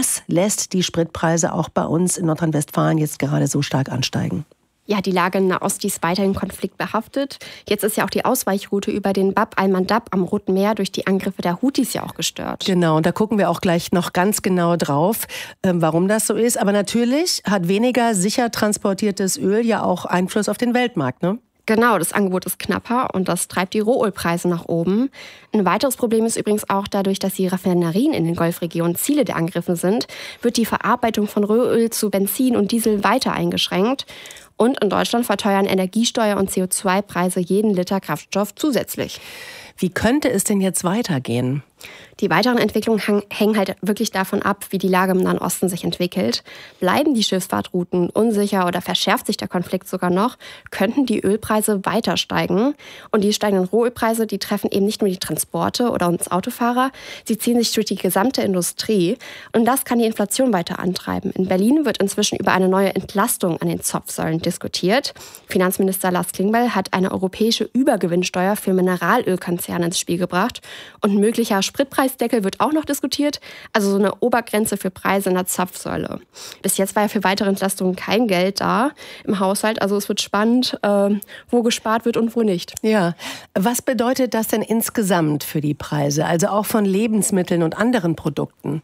Was lässt die Spritpreise auch bei uns in Nordrhein-Westfalen jetzt gerade so stark ansteigen? Ja, die Lage in Nahost ist weiterhin konfliktbehaftet. Jetzt ist ja auch die Ausweichroute über den Bab al-Mandab am Roten Meer durch die Angriffe der Houthis ja auch gestört. Genau, und da gucken wir auch gleich noch ganz genau drauf, warum das so ist. Aber natürlich hat weniger sicher transportiertes Öl ja auch Einfluss auf den Weltmarkt, ne? Genau, das Angebot ist knapper und das treibt die Rohölpreise nach oben. Ein weiteres Problem ist übrigens auch dadurch, dass die Raffinerien in den Golfregionen Ziele der Angriffe sind, wird die Verarbeitung von Rohöl zu Benzin und Diesel weiter eingeschränkt. Und in Deutschland verteuern Energiesteuer und CO2-Preise jeden Liter Kraftstoff zusätzlich. Wie könnte es denn jetzt weitergehen? Die weiteren Entwicklungen hängen halt wirklich davon ab, wie die Lage im Nahen Osten sich entwickelt. Bleiben die Schifffahrtrouten unsicher oder verschärft sich der Konflikt sogar noch, könnten die Ölpreise weiter steigen. Und die steigenden Rohölpreise, die treffen eben nicht nur die Transporte oder uns Autofahrer, sie ziehen sich durch die gesamte Industrie. Und das kann die Inflation weiter antreiben. In Berlin wird inzwischen über eine neue Entlastung an den Zapfsäulen diskutiert. Finanzminister Lars Klingbeil hat eine europäische Übergewinnsteuer für Mineralölkonzerne ins Spiel gebracht. Und ein möglicher Spritpreisdeckel wird auch noch diskutiert, also so eine Obergrenze für Preise in der Zapfsäule. Bis jetzt war ja für weitere Entlastungen kein Geld da im Haushalt, also es wird spannend, wo gespart wird und wo nicht. Ja, was bedeutet das denn insgesamt für die Preise, also auch von Lebensmitteln und anderen Produkten?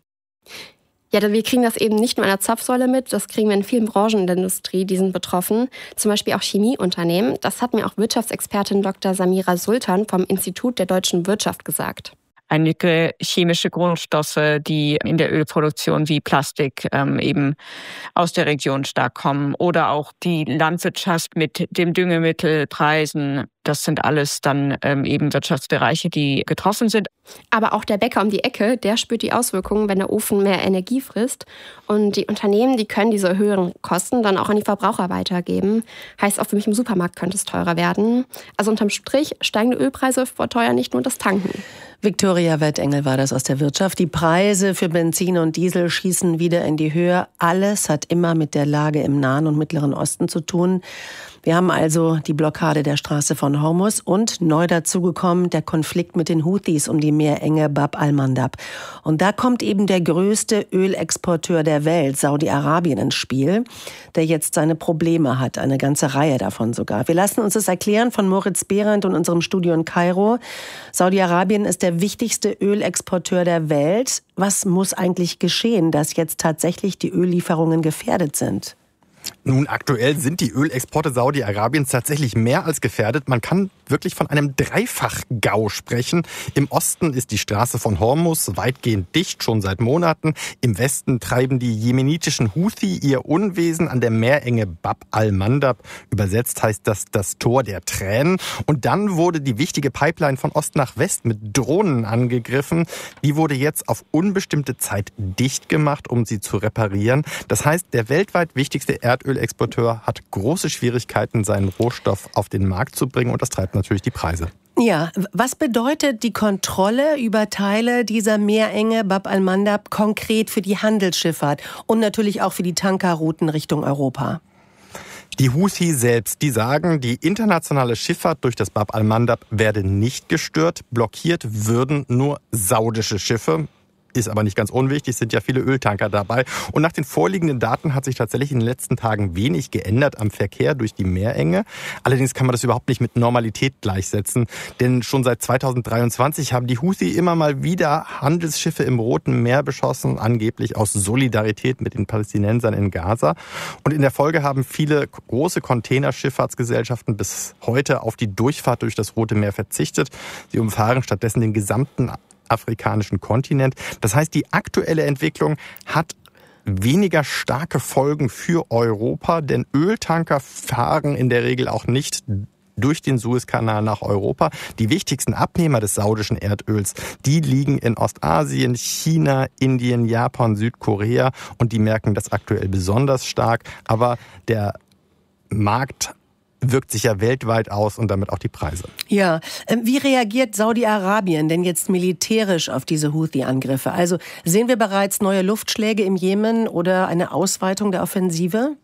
Ja, wir kriegen das eben nicht nur an der Zapfsäule mit, das kriegen wir in vielen Branchen in der Industrie, die sind betroffen. Zum Beispiel auch Chemieunternehmen. Das hat mir auch Wirtschaftsexpertin Dr. Samira Sultan vom Institut der deutschen Wirtschaft gesagt. Einige chemische Grundstoffe, die in der Ölproduktion wie Plastik eben aus der Region stark kommen. Oder auch die Landwirtschaft mit dem Düngemittelpreisen. Das sind alles dann eben Wirtschaftsbereiche, die getroffen sind. Aber auch der Bäcker um die Ecke, der spürt die Auswirkungen, wenn der Ofen mehr Energie frisst. Und die Unternehmen, die können diese höheren Kosten dann auch an die Verbraucher weitergeben. Heißt auch für mich im Supermarkt könnte es teurer werden. Also unterm Strich steigende Ölpreise verteuern nicht nur das Tanken. Viktoria Wettengel war das aus der Wirtschaft. Die Preise für Benzin und Diesel schießen wieder in die Höhe. Alles hat immer mit der Lage im Nahen und Mittleren Osten zu tun. Wir haben also die Blockade der Straße von Hormuz und neu dazugekommen der Konflikt mit den Houthis um die Meerenge Bab al-Mandab. Und da kommt eben der größte Ölexporteur der Welt, Saudi-Arabien, ins Spiel, der jetzt seine Probleme hat, eine ganze Reihe davon sogar. Wir lassen uns das erklären von Moritz Behrendt und unserem Studio in Kairo. Saudi-Arabien ist der wichtigste Ölexporteur der Welt. Was muss eigentlich geschehen, dass jetzt tatsächlich die Öllieferungen gefährdet sind? Nun, aktuell sind die Ölexporte Saudi-Arabiens tatsächlich mehr als gefährdet. Man kann wirklich von einem Dreifach-GAU sprechen. Im Osten ist die Straße von Hormuz weitgehend dicht, schon seit Monaten. Im Westen treiben die jemenitischen Houthi ihr Unwesen an der Meerenge Bab al-Mandab. Übersetzt heißt das das Tor der Tränen. Und dann wurde die wichtige Pipeline von Ost nach West mit Drohnen angegriffen. Die wurde jetzt auf unbestimmte Zeit dicht gemacht, um sie zu reparieren. Das heißt, der weltweit wichtigste Erdölexporteur hat große Schwierigkeiten, seinen Rohstoff auf den Markt zu bringen, und das treibt natürlich die Preise. Ja, was bedeutet die Kontrolle über Teile dieser Meerenge Bab al-Mandab konkret für die Handelsschifffahrt und natürlich auch für die Tankerrouten Richtung Europa? Die Houthi selbst, die sagen, die internationale Schifffahrt durch das Bab al-Mandab werde nicht gestört. Blockiert würden nur saudische Schiffe. Ist aber nicht ganz unwichtig, sind ja viele Öltanker dabei. Und nach den vorliegenden Daten hat sich tatsächlich in den letzten Tagen wenig geändert am Verkehr durch die Meerenge. Allerdings kann man das überhaupt nicht mit Normalität gleichsetzen. Denn schon seit 2023 haben die Houthi immer mal wieder Handelsschiffe im Roten Meer beschossen, angeblich aus Solidarität mit den Palästinensern in Gaza. Und in der Folge haben viele große Containerschifffahrtsgesellschaften bis heute auf die Durchfahrt durch das Rote Meer verzichtet. Sie umfahren stattdessen den gesamten afrikanischen Kontinent. Das heißt, die aktuelle Entwicklung hat weniger starke Folgen für Europa, denn Öltanker fahren in der Regel auch nicht durch den Suezkanal nach Europa. Die wichtigsten Abnehmer des saudischen Erdöls, die liegen in Ostasien, China, Indien, Japan, Südkorea, und die merken das aktuell besonders stark. Aber der Markt wirkt sich ja weltweit aus und damit auch die Preise. Ja, wie reagiert Saudi-Arabien denn jetzt militärisch auf diese Houthi-Angriffe? Also sehen wir bereits neue Luftschläge im Jemen oder eine Ausweitung der Offensive?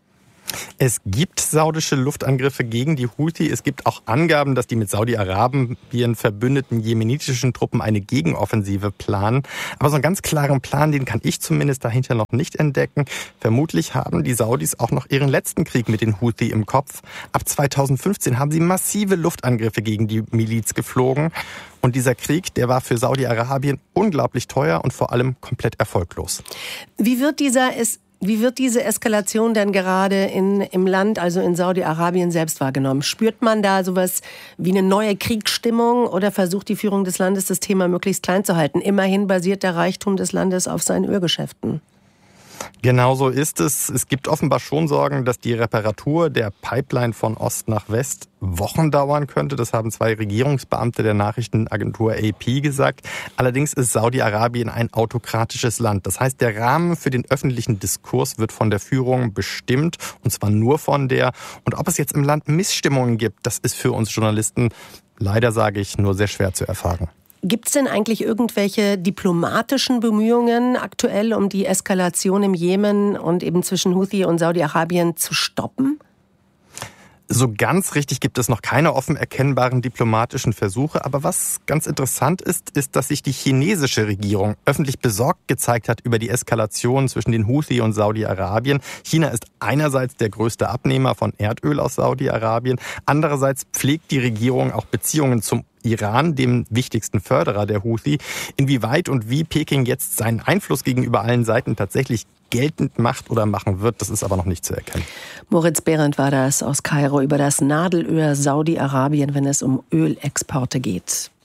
Es gibt saudische Luftangriffe gegen die Houthi. Es gibt auch Angaben, dass die mit Saudi-Arabien verbündeten jemenitischen Truppen eine Gegenoffensive planen. Aber so einen ganz klaren Plan, den kann ich zumindest dahinter noch nicht entdecken. Vermutlich haben die Saudis auch noch ihren letzten Krieg mit den Houthi im Kopf. Ab 2015 haben sie massive Luftangriffe gegen die Miliz geflogen. Und dieser Krieg, der war für Saudi-Arabien unglaublich teuer und vor allem komplett erfolglos. Wie wird diese Eskalation denn gerade im Land, also in Saudi-Arabien selbst wahrgenommen? Spürt man da sowas wie eine neue Kriegsstimmung oder versucht die Führung des Landes, das Thema möglichst klein zu halten? Immerhin basiert der Reichtum des Landes auf seinen Ölgeschäften. Genau so ist es. Es gibt offenbar schon Sorgen, dass die Reparatur der Pipeline von Ost nach West Wochen dauern könnte. Das haben 2 Regierungsbeamte der Nachrichtenagentur AP gesagt. Allerdings ist Saudi-Arabien ein autokratisches Land. Das heißt, der Rahmen für den öffentlichen Diskurs wird von der Führung bestimmt, und zwar nur von der. Und ob es jetzt im Land Missstimmungen gibt, das ist für uns Journalisten, leider sage ich, nur sehr schwer zu erfahren. Gibt es denn eigentlich irgendwelche diplomatischen Bemühungen aktuell, um die Eskalation im Jemen und eben zwischen Houthi und Saudi-Arabien zu stoppen? So ganz richtig gibt es noch keine offen erkennbaren diplomatischen Versuche. Aber was ganz interessant ist, dass sich die chinesische Regierung öffentlich besorgt gezeigt hat über die Eskalation zwischen den Houthi und Saudi-Arabien. China ist einerseits der größte Abnehmer von Erdöl aus Saudi-Arabien. Andererseits pflegt die Regierung auch Beziehungen zum Iran, dem wichtigsten Förderer der Houthi. Inwieweit und wie Peking jetzt seinen Einfluss gegenüber allen Seiten tatsächlich geltend macht oder machen wird, das ist aber noch nicht zu erkennen. Moritz Behrendt war das aus Kairo über das Nadelöhr Saudi-Arabien, wenn es um Ölexporte geht.